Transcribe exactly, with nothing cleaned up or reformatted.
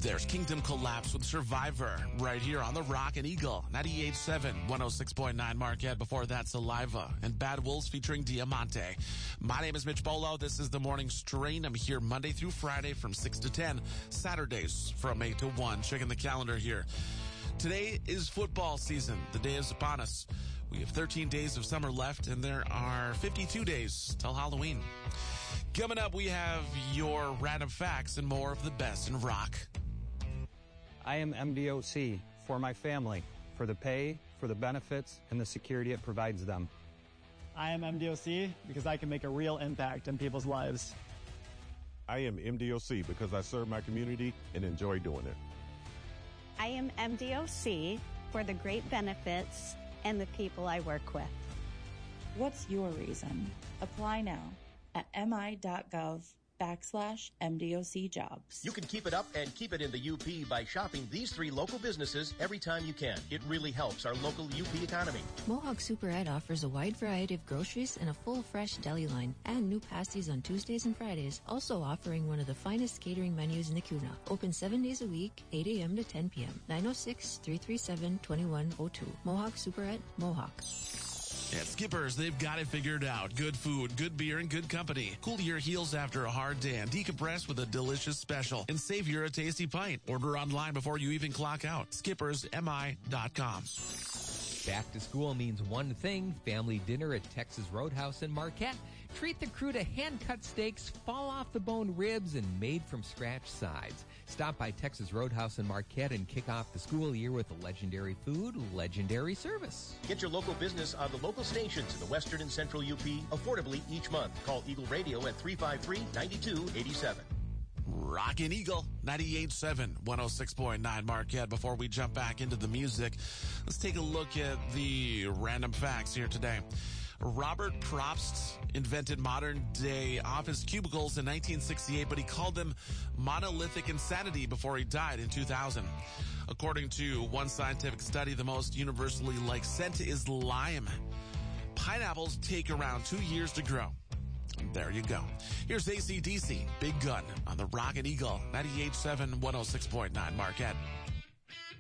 There's Kingdom Collapse with Survivor right here on the Rock and Eagle. ninety-eight point seven, one oh six point nine Marquette. Before that, Saliva and Bad Wolves featuring Diamante. My name is Mitch Bolo. This is the Morning Strain. I'm here Monday through Friday from six to ten. Saturdays from eight to one. Checking the calendar here. Today is football season. The day is upon us. We have thirteen days of summer left, and there are fifty-two days till Halloween. Coming up, we have your random facts and more of the best in rock. I am M D O C for my family, for the pay, for the benefits, and the security it provides them. I am M D O C because I can make a real impact in people's lives. I am M D O C because I serve my community and enjoy doing it. I am M D O C for the great benefits and the people I work with. What's your reason? Apply now at mi.gov backslash MDOC jobs. You can keep it up and keep it in the U P by shopping these three local businesses every time you can. It really helps our local U P economy. Mohawk Superette offers a wide variety of groceries and a full fresh deli line and new pasties on Tuesdays and Fridays, also offering one of the finest catering menus in the Kuna. Open seven days a week, eight a.m. to ten p.m. nine oh six, three three seven, two one oh two. Mohawk Superette, Mohawk. At Skipper's, they've got it figured out. Good food, good beer, and good company. Cool your heels after a hard day and decompress with a delicious special. And savor a tasty pint. Order online before you even clock out. Skippers M I dot com. Back to school means one thing, family dinner at Texas Roadhouse in Marquette. Treat the crew to hand-cut steaks, fall-off-the-bone ribs, and made-from-scratch sides. Stop by Texas Roadhouse in Marquette and kick off the school year with legendary food, legendary service. Get your local business on the local stations in the Western and Central U P affordably each month. Call Eagle Radio at three five three, nine two eight seven. Rockin' Eagle, ninety-eight point seven, one oh six point nine Marquette. Before we jump back into the music, let's take a look at the random facts here today. Robert Probst invented modern-day office cubicles in nineteen sixty-eight, but he called them monolithic insanity before he died in two thousand. According to one scientific study, the most universally liked scent is lime. Pineapples take around two years to grow. There you go. Here's A C D C, Big Gun, on the Rock and Eagle, ninety-eight point seven, one oh six point nine Marquette.